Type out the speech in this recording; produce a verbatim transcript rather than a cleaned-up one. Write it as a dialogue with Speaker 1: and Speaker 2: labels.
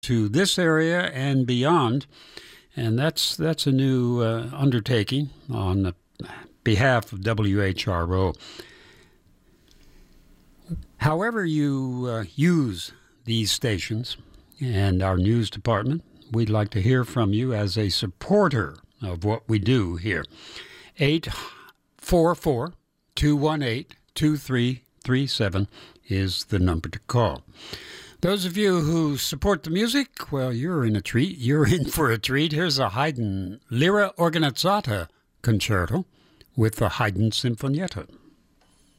Speaker 1: to this area and beyond. And that's that's a new uh, undertaking on the behalf of W H R O. However you uh, use these stations and our news department, we'd like to hear from you as a supporter of what we do here. eight four four, two one eight, two three three seven is the number to call. Those of you who support the music, well, you're in a treat. You're in for a treat. Here's a Haydn Lyra Organizzata concerto with the Haydn Sinfonietta.